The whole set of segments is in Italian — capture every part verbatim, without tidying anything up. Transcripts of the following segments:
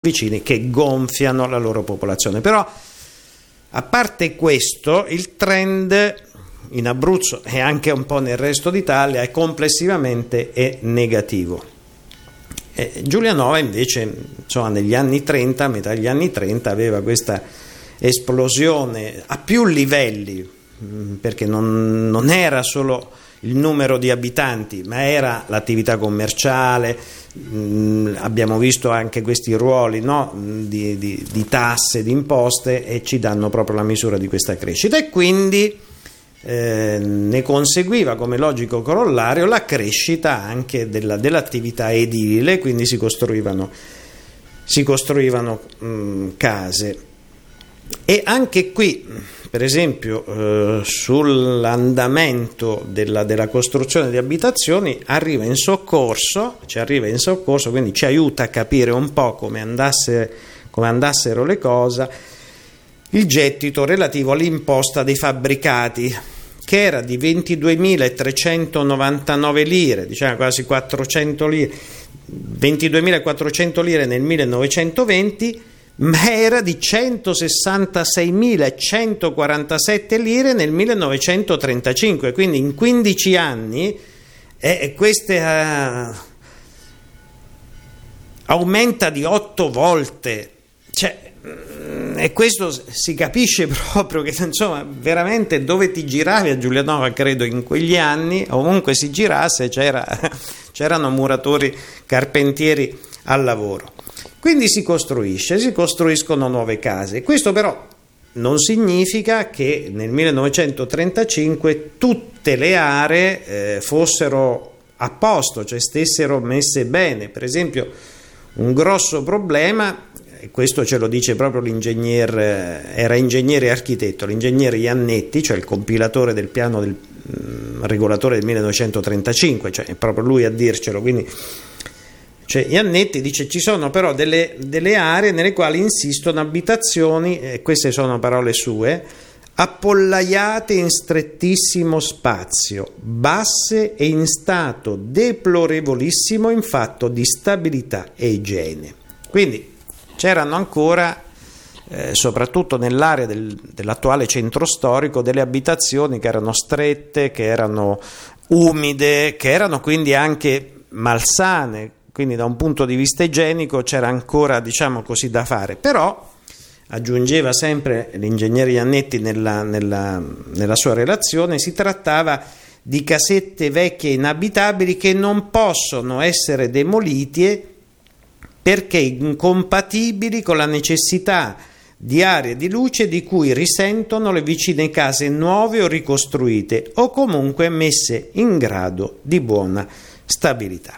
vicini che gonfiano la loro popolazione. Però, a parte questo, il trend in Abruzzo e anche un po' nel resto d'Italia è complessivamente è negativo. E Giulianova invece, insomma, negli anni trenta, a metà degli anni trenta, aveva questa esplosione a più livelli, perché non, non era solo il numero di abitanti, ma era l'attività commerciale. Mh, abbiamo visto anche questi ruoli, no? di, di, di tasse, di imposte, e ci danno proprio la misura di questa crescita, e quindi eh, ne conseguiva come logico corollario la crescita anche della, dell'attività edile, quindi si costruivano, si costruivano mh, case. E anche qui, per esempio, eh, sull'andamento della, della costruzione di abitazioni arriva in soccorso, ci arriva in soccorso, quindi ci aiuta a capire un po' come, andasse, come andassero le cose, il gettito relativo all'imposta dei fabbricati, che era di ventiduemilatrecentonovantanove lire, diciamo quasi quattrocento lire, ventiduemilaquattrocento lire nel millenovecentoventi, ma era di centosessantaseimilacentoquarantasette lire nel millenovecentotrentacinque, quindi in quindici anni eh, queste uh, aumenta di otto volte, cioè, e questo si capisce proprio che, insomma, veramente dove ti giravi a Giulianova, credo in quegli anni, ovunque si girasse c'era, c'erano muratori, carpentieri al lavoro. Quindi si costruisce, si costruiscono nuove case. Questo però non significa che nel millenovecentotrentacinque tutte le aree eh, fossero a posto, cioè stessero messe bene. Per esempio, un grosso problema, e questo ce lo dice proprio l'ingegner, era ingegnere e architetto, l'ingegnere Iannetti, cioè il compilatore del piano del mh, regolatore del millenovecentotrentacinque, cioè è proprio lui a dircelo, quindi... Cioè, Iannetti dice: ci sono però delle, delle aree nelle quali insistono abitazioni, e queste sono parole sue, appollaiate in strettissimo spazio, basse e in stato deplorevolissimo in fatto di stabilità e igiene. Quindi c'erano ancora, eh, soprattutto nell'area del, dell'attuale centro storico, delle abitazioni che erano strette, che erano umide, che erano quindi anche malsane. Quindi da un punto di vista igienico c'era ancora, diciamo così, da fare. Però, aggiungeva sempre l'ingegnere Iannetti nella, nella, nella sua relazione, si trattava di casette vecchie e inabitabili che non possono essere demolite perché incompatibili con la necessità di aria e di luce di cui risentono le vicine case nuove o ricostruite, o comunque messe in grado di buona stabilità.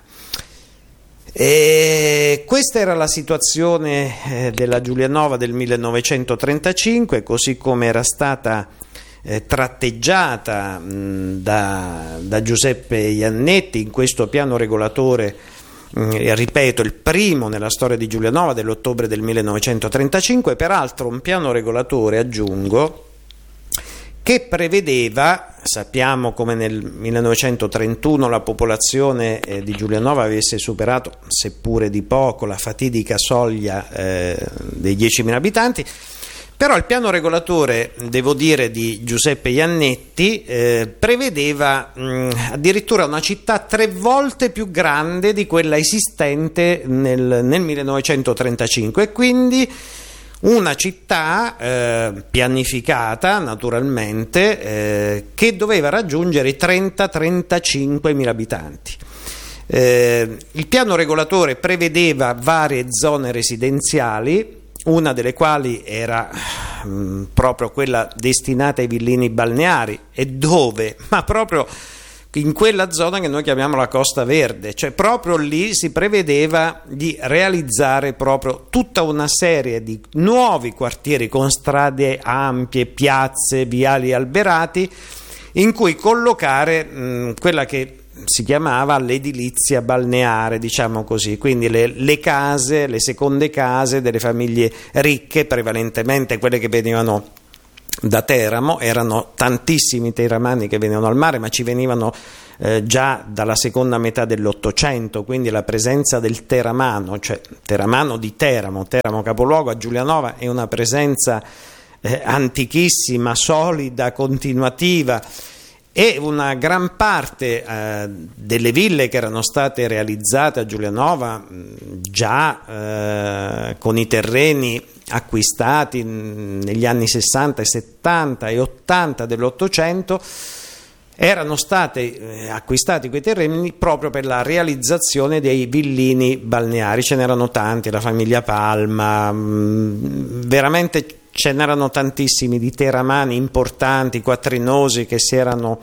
E questa era la situazione eh, della Giulianova del millenovecentotrentacinque, così come era stata eh, tratteggiata mh, da, da Giuseppe Iannetti in questo piano regolatore, mh, ripeto, il primo nella storia di Giulianova dell'ottobre del millenovecentotrentacinque, peraltro un piano regolatore, aggiungo, che prevedeva, sappiamo come nel millenovecentotrentuno la popolazione eh, di Giulianova avesse superato, seppure di poco, la fatidica soglia eh, dei diecimila abitanti, però il piano regolatore, devo dire, di Giuseppe Iannetti eh, prevedeva mh, addirittura una città tre volte più grande di quella esistente nel, nel millenovecentotrentacinque, e quindi una città eh, pianificata naturalmente eh, che doveva raggiungere i trenta trentacinquemila abitanti. Eh, il piano regolatore prevedeva varie zone residenziali, una delle quali era mh, proprio quella destinata ai villini balneari, e dove? Ma proprio in quella zona che noi chiamiamo la Costa Verde, cioè proprio lì si prevedeva di realizzare proprio tutta una serie di nuovi quartieri con strade ampie, piazze, viali alberati, in cui collocare mh, quella che si chiamava l'edilizia balneare, diciamo così, quindi le, le case, le seconde case delle famiglie ricche, prevalentemente quelle che venivano da Teramo. Erano tantissimi teramani che venivano al mare, ma ci venivano eh, già dalla seconda metà dell'Ottocento, quindi la presenza del teramano, cioè teramano di Teramo, Teramo capoluogo a Giulianova, è una presenza eh, antichissima, solida, continuativa. E una gran parte eh, delle ville che erano state realizzate a Giulianova già eh, con i terreni acquistati negli anni sessanta, settanta e ottanta dell'Ottocento erano stati eh, acquistati quei terreni proprio per la realizzazione dei villini balneari. Ce n'erano tanti, la famiglia Palma, mh, veramente ce n'erano tantissimi di teramani importanti, quattrinosi, che si erano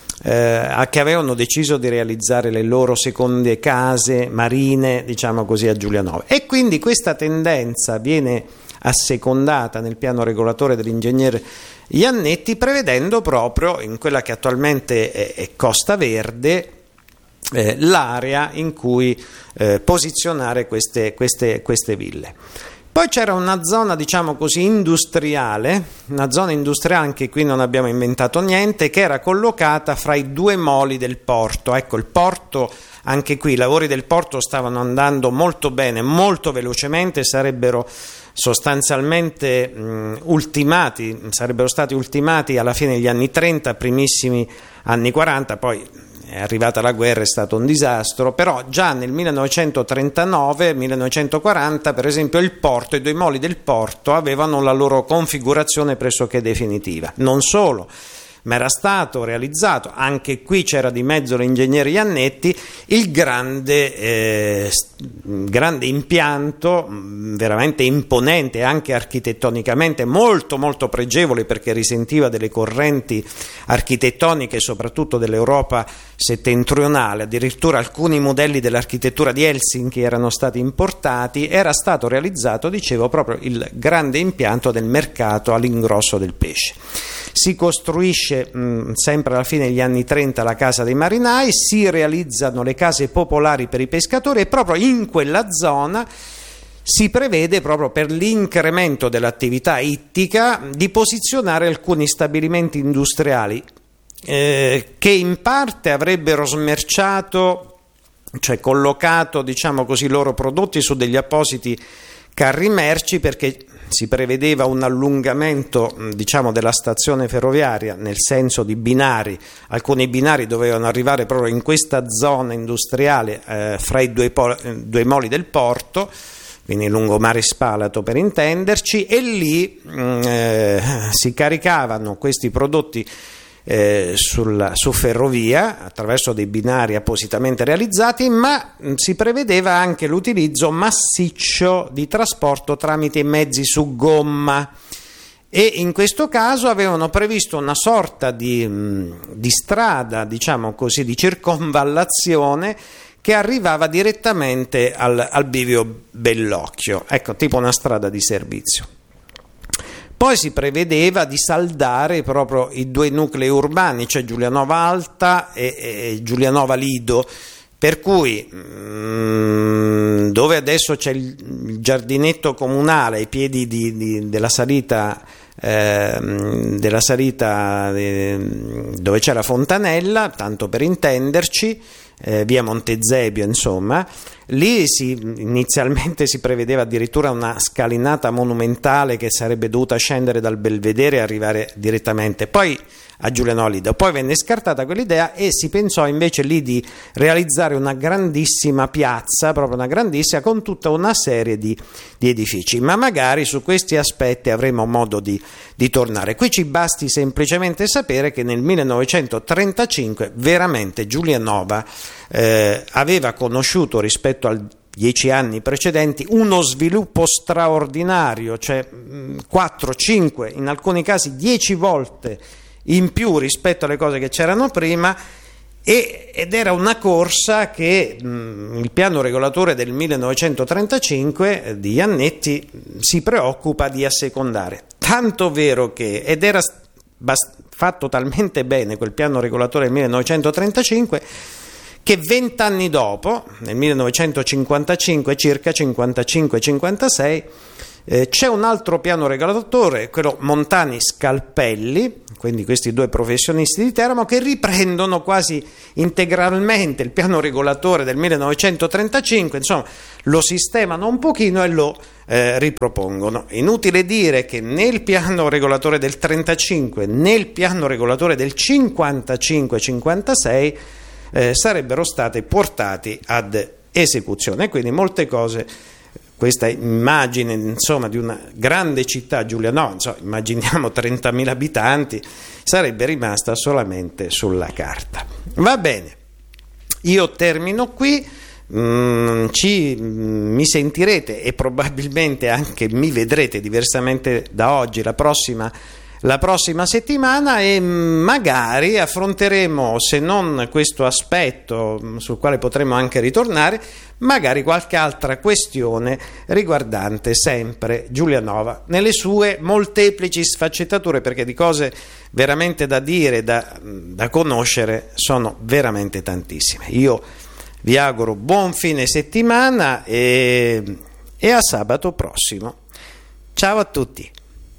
eh, che avevano deciso di realizzare le loro seconde case marine, diciamo così, a Giulianova. E quindi questa tendenza viene assecondata nel piano regolatore dell'ingegnere Iannetti, prevedendo proprio in quella che attualmente è, è Costa Verde eh, l'area in cui eh, posizionare queste, queste, queste ville. Poi c'era una zona, diciamo così, industriale, una zona industriale, anche qui non abbiamo inventato niente, che era collocata fra i due moli del porto. Ecco, il porto, anche qui i lavori del porto stavano andando molto bene, molto velocemente, sarebbero sostanzialmente mh, ultimati, sarebbero stati ultimati alla fine degli anni trenta, primissimi anni quaranta, poi è arrivata la guerra, è stato un disastro, però già nel millenovecentotrentanove millenovecentoquaranta, per esempio, il porto, i due moli del porto avevano la loro configurazione pressoché definitiva. Non solo, ma era stato realizzato, anche qui c'era di mezzo l'ingegnere Iannetti, il grande, eh, grande impianto veramente imponente, anche architettonicamente molto molto pregevole, perché risentiva delle correnti architettoniche soprattutto dell'Europa settentrionale. Addirittura alcuni modelli dell'architettura di Helsinki erano stati importati. Era stato realizzato, dicevo, proprio il grande impianto del mercato all'ingrosso del pesce. Si costruisce mh, sempre alla fine degli anni trenta la casa dei marinai, si realizzano le case popolari per i pescatori, e proprio in quella zona si prevede, proprio per l'incremento dell'attività ittica, di posizionare alcuni stabilimenti industriali eh, che in parte avrebbero smerciato, cioè collocato, diciamo così, i loro prodotti su degli appositi carri merci, perché si prevedeva un allungamento, diciamo, della stazione ferroviaria, nel senso di binari. Alcuni binari dovevano arrivare proprio in questa zona industriale eh, fra i due, po- due moli del porto, quindi lungomare Spalato per intenderci, e lì mh, eh, si caricavano questi prodotti Eh, sul, su ferrovia attraverso dei binari appositamente realizzati, ma mh, si prevedeva anche l'utilizzo massiccio di trasporto tramite mezzi su gomma, e in questo caso avevano previsto una sorta di, mh, di strada, diciamo così, di circonvallazione che arrivava direttamente al, al bivio Bellocchio, ecco, tipo una strada di servizio. Poi si prevedeva di saldare proprio i due nuclei urbani, cioè Giulianova Alta e, e Giulianova Lido, per cui mh, dove adesso c'è il, il giardinetto comunale ai piedi di, di, della salita, eh, della salita eh, dove c'è la fontanella, tanto per intenderci, eh, via Montezebio, insomma, lì si, inizialmente si prevedeva addirittura una scalinata monumentale che sarebbe dovuta scendere dal Belvedere e arrivare direttamente poi a Giulianova Lido. Poi venne scartata quell'idea e si pensò invece lì di realizzare una grandissima piazza, proprio una grandissima, con tutta una serie di, di edifici, ma magari su questi aspetti avremo modo di, di tornare. Qui ci basti semplicemente sapere che nel millenovecentotrentacinque veramente Giulianova eh, aveva conosciuto, rispetto al dieci anni precedenti, uno sviluppo straordinario, cioè quattro, cinque, in alcuni casi dieci volte in più rispetto alle cose che c'erano prima, e, ed era una corsa che mh, il piano regolatore del millenovecentotrentacinque eh, di Iannetti si preoccupa di assecondare, tanto vero che, ed era bast- fatto talmente bene quel piano regolatore del millenovecentotrentacinque, che vent'anni dopo, nel millenovecentocinquantacinque, circa cinquantacinque cinquantasei, Eh, c'è un altro piano regolatore, quello Montani-Scalpelli, quindi questi due professionisti di Teramo, che riprendono quasi integralmente il piano regolatore del millenovecentotrentacinque, insomma lo sistemano un pochino e lo eh, ripropongono. Inutile dire che né il piano regolatore del trentacinque né il piano regolatore del cinquantacinque cinquantasei eh, sarebbero stati portati ad esecuzione, quindi molte cose. Questa immagine, insomma, di una grande città, Giulianova, insomma, immaginiamo trentamila abitanti, sarebbe rimasta solamente sulla carta. Va bene, io termino qui, mm, ci, mm, mi sentirete e probabilmente anche mi vedrete diversamente da oggi la prossima la prossima settimana e magari affronteremo, se non questo aspetto sul quale potremo anche ritornare, magari qualche altra questione riguardante sempre Giulianova nelle sue molteplici sfaccettature, perché di cose veramente da dire, da, da conoscere sono veramente tantissime. Io vi auguro buon fine settimana e, e a sabato prossimo. Ciao a tutti.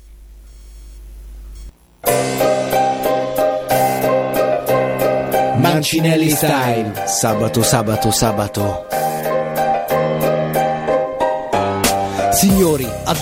Mancinelli Style, sabato, sabato, sabato. Signori, ad